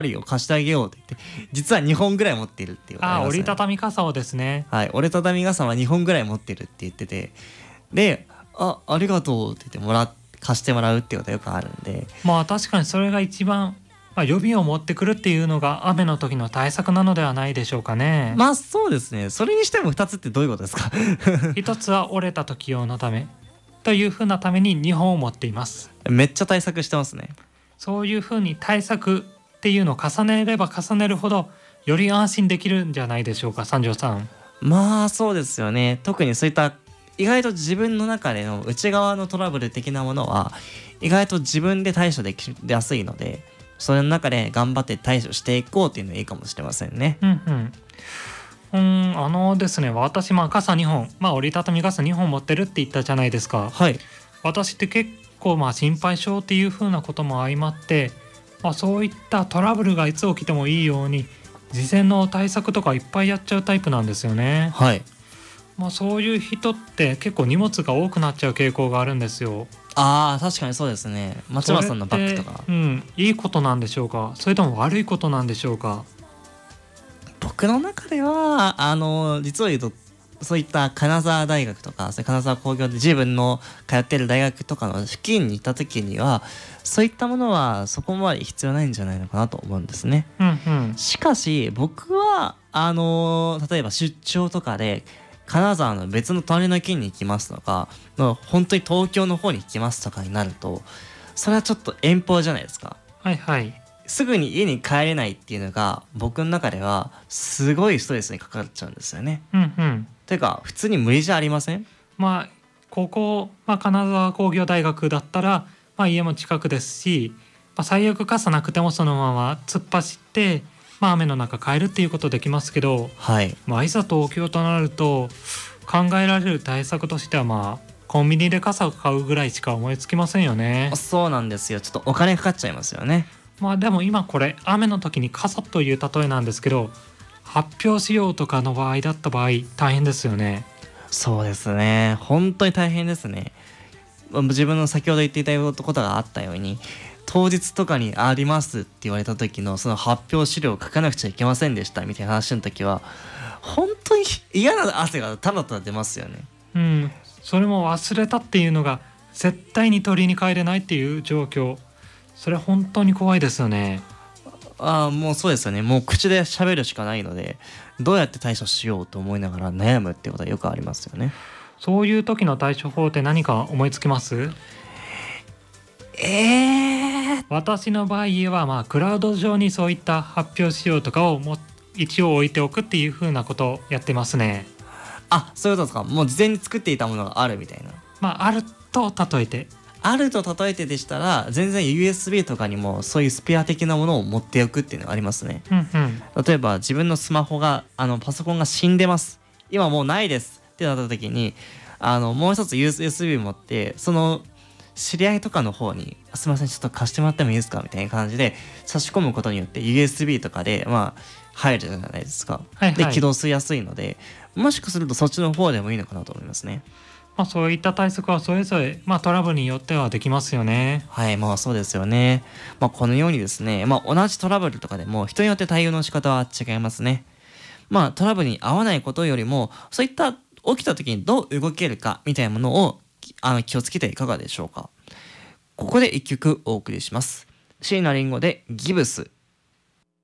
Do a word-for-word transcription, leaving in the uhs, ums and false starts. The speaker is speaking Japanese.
りを貸してあげようって言って実はにほんぐらい持っているっていうことがありますね。 あ折りたたみ傘をですね。 はい、折りたたみ傘はにほんぐらい持ってるって言ってて、であありがとうって言ってもらっ貸してもらうっていうことがよくあるんで、 まあ確かにそれが一番、まあ、予備を持ってくるっていうのが雨の時の対策なのではないでしょうかね。 まあそうですね。それにしてもふたつってどういうことですか？ 一つは折れた時用のためというふうなためににほんを持っています。 めっちゃ対策してますね。 そういうふうに対策っていうのを重ねれば重ねるほどより安心できるんじゃないでしょうか、三条さん。 まあそうですよね。特にそういった意外と自分の中での内側のトラブル的なものは意外と自分で対処できやすいので、それの中で頑張って対処していこうっていうのがいいかもしれませんね。 うんうんうーんあのですね私まあ傘にほん、まあ折りたたみ傘にほん持ってるって言ったじゃないですか。 はい。 私って結構まあ心配性っていう風なことも相まって、まあ、そういったトラブルがいつ起きてもいいように事前の対策とかいっぱいやっちゃうタイプなんですよね。 はい。 まあ、そういう人って結構荷物が多くなっちゃう傾向があるんですよ。 ああ確かにそうですね。松村さんのバッグとか。 うん、いいことなんでしょうか、それとも悪いことなんでしょうか。 僕の中ではあの実を言うとそういった金沢大学とか、それ金沢工業で自分の通っている大学とかの付近に行った時にはそういったものはそこまで必要ないんじゃないのかなと思うんですね。 うんうん、 しかし僕はあの例えば出張とかで金沢の別の隣の県に行きますとかの本当に東京の方に行きますとかになると、それはちょっと遠方じゃないですか。 はいはい。 すぐに家に帰れないっていうのが僕の中ではすごいストレスにかかっちゃうんですよね。 うんうん、 てか普通に無理じゃありません？ まあここ、まあ、金沢工業大学だったら、まあ、家も近くですし、まあ、最悪傘なくてもそのまま突っ走って、まあ、雨の中帰るっていうことできますけど、 はい。 まあ、いざ東京となると考えられる対策としてはまあコンビニで傘を買うぐらいしか思いつきませんよね。 そうなんですよ。ちょっとお金かかっちゃいますよね。 まあでも今これ雨の時に傘という例えなんですけど、発表しようとかの場合だった場合大変ですよね。 そうですね。本当に大変ですね。自分の先ほど言っていたことがあったように当日とかにありますって言われた時のその発表資料を書かなくちゃいけませんでしたみたいな話の時は本当に嫌な汗がただただ出ますよね。 うん、それも忘れたっていうのが絶対に取りに帰れないっていう状況、それ本当に怖いですよね。 ああもうそうですよね。もう口で喋るしかないのでどうやって対処しようと思いながら悩むっていうことはよくありますよね。 そういう時の対処法って何か思いつきます？ えー、 私の場合はまあクラウド上にそういった発表仕様とかをも一応置いておくっていう風なことをやってますね。 あそういうことですか。もう事前に作っていたものがあるみたいな。 まああると例えて、 あると例えてでしたら全然 ユーエスビー とかにもそういうスペア的なものを持っておくっていうのがありますね。 うんうん、 例えば自分のスマホがあのパソコンが死んでます今もうないですってなった時にあのもう一つ ユーエスビー 持ってその知り合いとかの方にすみませんちょっと貸してもらってもいいですかみたいな感じで差し込むことによって ユーエスビー とかでまあ入るじゃないですか、 はいはい、 で起動しやすいのでもしかするとそっちの方でもいいのかなと思いますね。 まあ、そういった対策はそれぞれ、まあ、トラブルによってはできますよね。 はいまあそうですよね。まあこのようにですね、まあ、同じトラブルとかでも人によって対応の仕方は違いますね。まあトラブルに合わないことよりもそういった起きた時にどう動けるかみたいなものをあの気をつけていかがでしょうか。ここで一曲お送りします。椎名林檎でギブス。